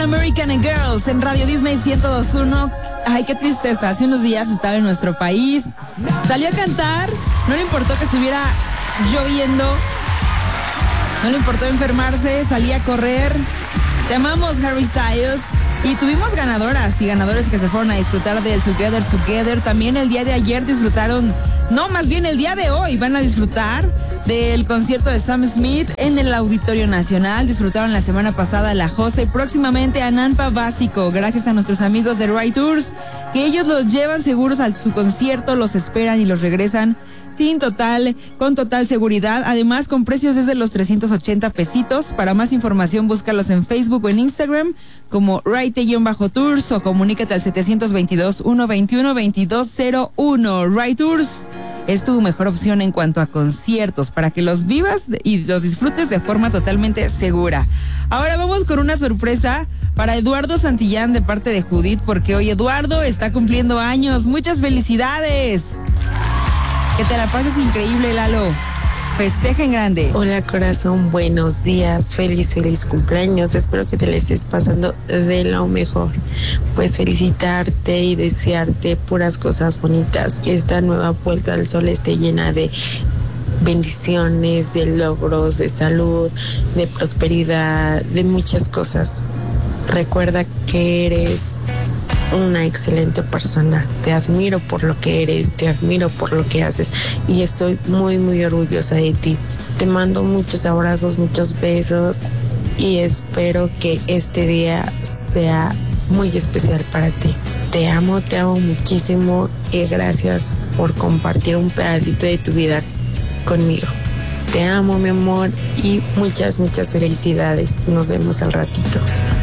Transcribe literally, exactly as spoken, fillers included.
American Girls en Radio Disney ciento dos punto uno. Ay, qué tristeza. Hace unos días estaba en nuestro país. Salió a cantar. No le importó que estuviera lloviendo. No le importó enfermarse. Salía a correr. Te amamos, Harry Styles. Y tuvimos ganadoras y ganadores que se fueron a disfrutar del Together Together. También el día de ayer disfrutaron, no, más bien el día de hoy van a disfrutar del concierto de Sam Smith en el Auditorio Nacional. Disfrutaron la semana pasada La Jose, próximamente a Nampa Básico, gracias a nuestros amigos de Ride Tours, que ellos los llevan seguros a su concierto, los esperan y los regresan sin total, con total seguridad, además con precios desde los trescientos ochenta pesitos. Para más información búscalos en Facebook o en Instagram como Ride-Tours o comunícate al setecientos veintidós, ciento veintiuno, veintidós cero uno. Ride Tours es tu mejor opción en cuanto a conciertos, para que los vivas y los disfrutes de forma totalmente segura. Ahora vamos con una sorpresa para Eduardo Santillán de parte de Judith, porque hoy Eduardo está cumpliendo años. ¡Muchas felicidades! Que te la pases increíble, Lalo. Festeja en grande. Hola, corazón, buenos días. Feliz, feliz cumpleaños. Espero que te la estés pasando de lo mejor. Pues felicitarte y desearte puras cosas bonitas. Que esta nueva vuelta al sol esté llena de bendiciones, de logros, de salud, de prosperidad, de muchas cosas. Recuerda que eres una excelente persona. Te admiro por lo que eres, te admiro por lo que haces y estoy muy muy orgullosa de ti. Te mando muchos abrazos, muchos besos y espero que este día sea muy especial para ti. Te amo, te amo muchísimo y gracias por compartir un pedacito de tu vida conmigo. Te amo, mi amor, y muchas muchas felicidades. Nos vemos al ratito.